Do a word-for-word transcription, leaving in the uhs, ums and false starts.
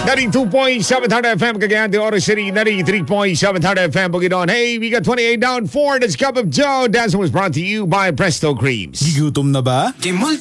ninety-two point seven F M Cagayan de Oro City, ninety-three point seven F M Bukidnon. Hey, we got twenty-eight down for this cup of Joe. That was brought to you by Presto Creams. Gigutom na ba?